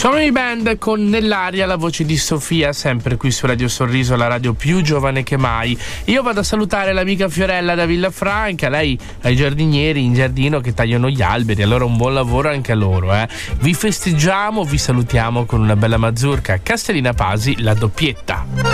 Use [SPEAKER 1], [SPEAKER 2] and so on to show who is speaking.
[SPEAKER 1] Sono i Band con Nell'aria, la voce di Sofia, sempre qui su Radio Sorriso, la radio più giovane che mai. Io vado a salutare l'amica Fiorella da Villafranca, lei ha i giardinieri in giardino che tagliano gli alberi, allora un buon lavoro anche a loro. Vi festeggiamo, vi salutiamo con una bella mazurka. Castellina Pasi, la doppietta.